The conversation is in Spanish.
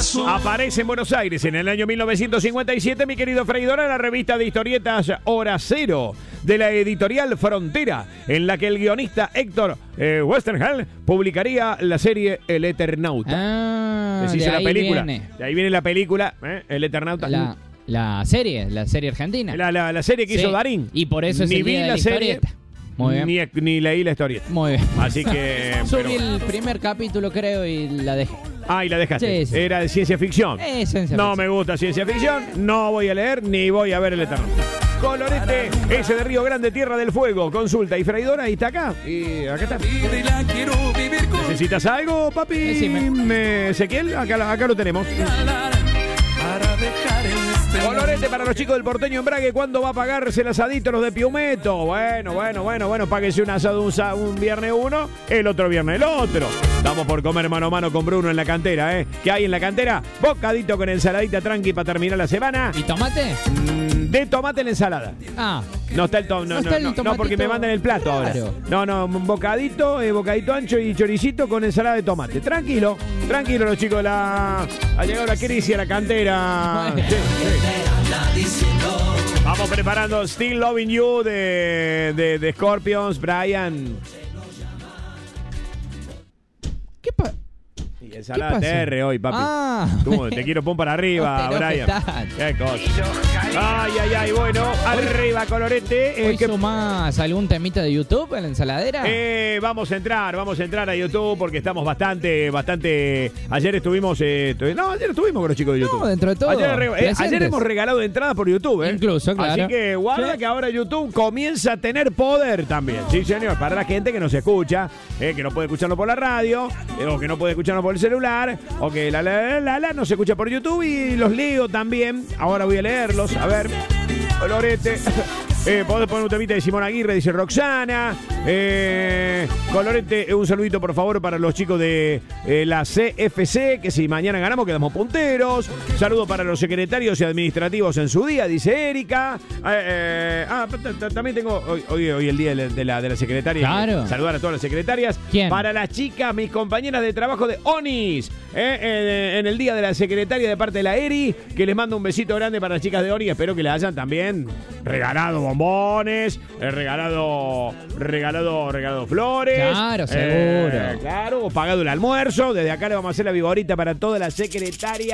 Aparece en Buenos Aires en el año 1957, mi querido Freidora, la revista de historietas Hora Cero de la editorial Frontera, en la que el guionista Héctor Westerhall publicaría la serie El Eternauta. De la ahí película. viene. De ahí viene la película, El Eternauta. La serie argentina. La serie que hizo Darín. Y por eso es ni el vi día de la la serie, historieta. Muy bien. ni leí la historieta. Muy bien. Así que... Subí el primer capítulo, creo, y la dejé. Ah, y la dejaste. Sí. Era de ciencia ficción. Ciencia No ficción. me gusta ciencia ficción, no voy a leer ni voy a ver El Eternauta. Colorete, ese de Río Grande, Tierra del Fuego. Consulta y Freidora, y está acá. Y acá está. ¿Necesitas algo, papi? Ezequiel, acá lo tenemos. Colorete para los chicos del Porteño Embrague. ¿Cuándo va a pagarse el asadito los de Piumeto? Bueno, páguese un asado un viernes uno, el otro viernes el otro. Estamos por comer mano a mano con Bruno en la cantera, ¿eh? ¿Qué hay en la cantera? Bocadito con ensaladita tranqui para terminar la semana. ¿Y tomate? De tomate en la ensalada. Ah. No está el tomate. No, porque me mandan el plato ahora. No, un bocadito ancho y choricito con ensalada de tomate. Tranquilo los chicos. Ha llegado la crisis a la cantera. Sí. Vamos preparando Still Loving You de Scorpions, Brian. ¿Qué pasa? Y ensalada TR hoy, papi. Te quiero pon para arriba, Brian. Qué cosa. Ay, bueno, arriba, Colorete. ¿Hoy sumás algún temita de YouTube en la ensaladera? Vamos a entrar a YouTube porque estamos bastante. Ayer estuvimos. Ayer estuvimos con los chicos de YouTube. No, dentro de todo. Ayer hemos regalado entradas por YouTube, Incluso, claro. Así que guarda que ahora YouTube comienza a tener poder también. Sí, señor. Para la gente que nos escucha, que no puede escucharlo por la radio, o que no puede escucharlo por el celular, o que no se escucha por YouTube, y los leo también. Ahora voy a leerlos. A ver, Colorete. Podés poner un temita de Simón Aguirre, dice Roxana. Colorete, un saludito por favor para los chicos de la CFC, que si mañana ganamos quedamos punteros. Saludo para los secretarios y administrativos en su día, dice Erika. También tengo hoy el día de la secretaria. Claro. Saludar a todas las secretarias. ¿Quién? Para las chicas, mis compañeras de trabajo de ONIS. En el día de la secretaria de parte de la Eri, que les mando un besito grande para las chicas de ONIS. Espero que les hayan también regalado bombones, regalado flores. Claro, seguro. Claro, pagado el almuerzo. Desde acá le vamos a hacer la viborita para toda la secretaria.